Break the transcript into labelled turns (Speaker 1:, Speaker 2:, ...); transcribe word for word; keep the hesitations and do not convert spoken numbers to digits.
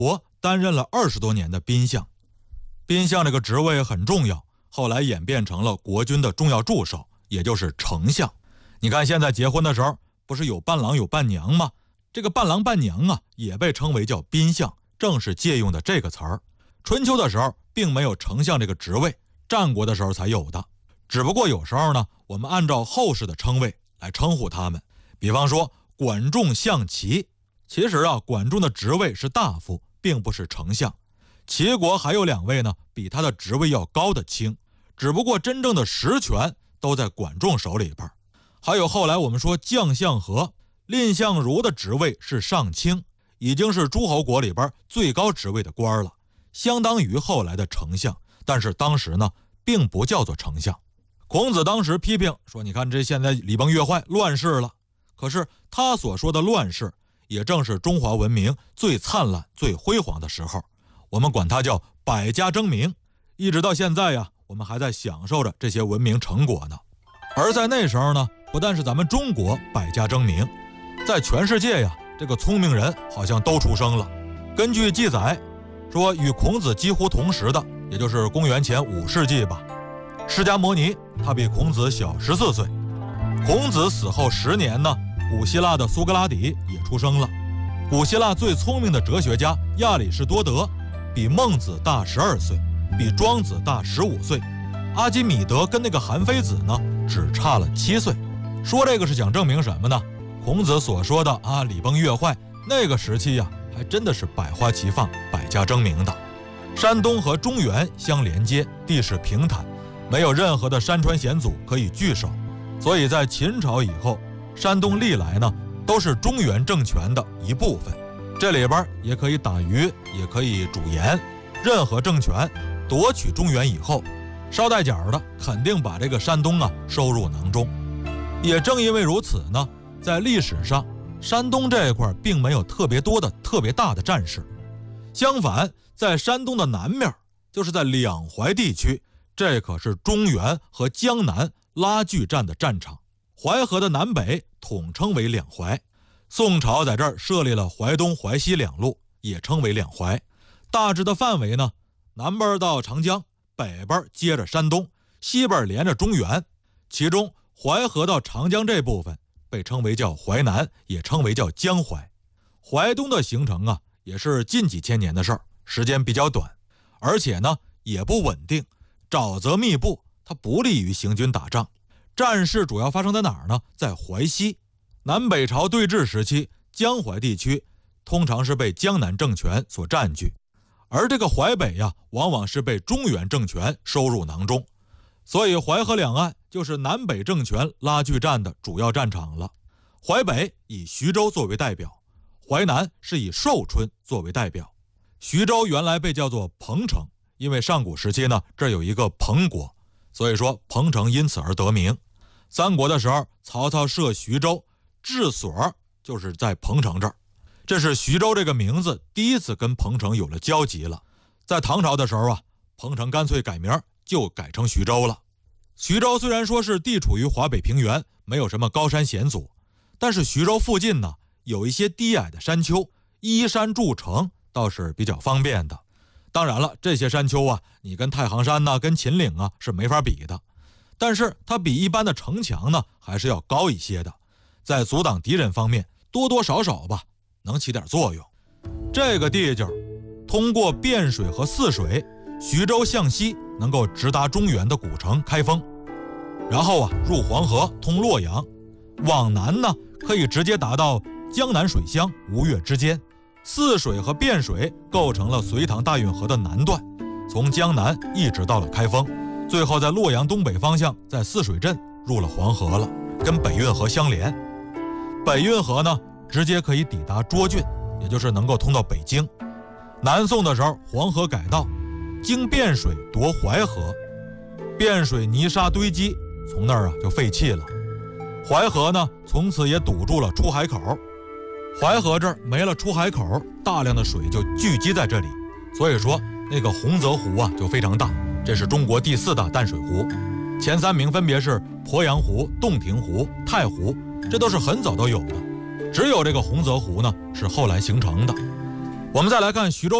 Speaker 1: 国担任了二十多年的宾相。宾相这个职位很重要，后来演变成了国君的重要助手，也就是丞相。你看现在结婚的时候不是有伴郎有伴娘吗？这个伴郎伴娘啊也被称为叫宾相，正是借用的这个词儿。春秋的时候并没有丞相这个职位，战国的时候才有的。只不过有时候呢，我们按照后世的称谓来称呼他们。比方说管仲、象齐，其实啊管仲的职位是大夫，并不是丞相。齐国还有两位呢，比他的职位要高的卿，只不过真正的实权都在管仲手里边。还有后来我们说将相和，蔺相如的职位是上卿，已经是诸侯国里边最高职位的官了，相当于后来的丞相，但是当时呢并不叫做丞相。孔子当时批评说，你看这现在礼崩乐坏，乱世了。可是他所说的乱世，也正是中华文明最灿烂最辉煌的时候，我们管它叫百家争鸣。一直到现在呀，我们还在享受着这些文明成果呢。而在那时候呢，不但是咱们中国百家争鸣，在全世界呀，这个聪明人好像都出生了。根据记载说，与孔子几乎同时的，也就是公元前五世纪吧，释迦牟尼，他比孔子小十四岁。孔子死后十年呢，古希腊的苏格拉底也出生了。古希腊最聪明的哲学家亚里士多德比孟子大十二岁，比庄子大十五岁。阿基米德跟那个韩非子呢，只差了七岁。说这个是想证明什么呢？孔子所说的啊礼崩乐坏，那个时期呀、啊，还真的是百花齐放，百家争鸣的。山东和中原相连接，地势平坦，没有任何的山川险阻可以据守，所以在秦朝以后，山东历来呢都是中原政权的一部分。这里边也可以打鱼，也可以煮盐，任何政权夺取中原以后，捎带脚的肯定把这个山东啊收入囊中。也正因为如此呢，在历史上山东这一块并没有特别多的特别大的战事。相反，在山东的南面，就是在两淮地区，这可是中原和江南拉锯战的战场。淮河的南北统称为两淮，宋朝在这儿设立了淮东淮西两路，也称为两淮。大致的范围呢，南边到长江，北边接着山东，西边连着中原。其中淮河到长江这部分被称为叫淮南，也称为叫江淮。淮东的形成啊，也是近几千年的事儿，时间比较短，而且呢也不稳定，沼泽密布，它不利于行军打仗。战事主要发生在哪儿呢？在淮西。南北朝对峙时期，江淮地区通常是被江南政权所占据，而这个淮北呀，往往是被中原政权收入囊中。所以淮河两岸就是南北政权拉锯战的主要战场了。淮北以徐州作为代表，淮南是以寿春作为代表。徐州原来被叫做彭城，因为上古时期呢，这儿有一个彭国，所以说彭城因此而得名。三国的时候，曹操设徐州，治所就是在彭城这儿。这是徐州这个名字第一次跟彭城有了交集了。在唐朝的时候啊，彭城干脆改名，就改成徐州了。徐州虽然说是地处于华北平原，没有什么高山险阻，但是徐州附近呢有一些低矮的山丘，依山筑城倒是比较方便的。当然了，这些山丘啊，你跟太行山呐、啊、跟秦岭啊是没法比的，但是它比一般的城墙呢还是要高一些的，在阻挡敌人方面多多少少吧能起点作用。这个地界通过汴水和泗水，徐州向西能够直达中原的古城开封，然后啊入黄河通洛阳，往南呢可以直接达到江南水乡吴越之间。泗水和汴水构成了隋唐大运河的南段，从江南一直到了开封，最后在洛阳东北方向，在泗水镇入了黄河了，跟北运河相连。北运河呢直接可以抵达涿郡，也就是能够通到北京。南宋的时候黄河改道，经汴水夺淮河，汴水泥沙堆积，从那儿啊就废弃了。淮河呢从此也堵住了出海口，淮河这儿没了出海口，大量的水就聚集在这里，所以说那个洪泽湖啊就非常大，这是中国第四大淡水湖。前三名分别是鄱阳湖、洞庭湖、太湖，这都是很早都有的，只有这个洪泽湖呢是后来形成的。 我们再来看徐州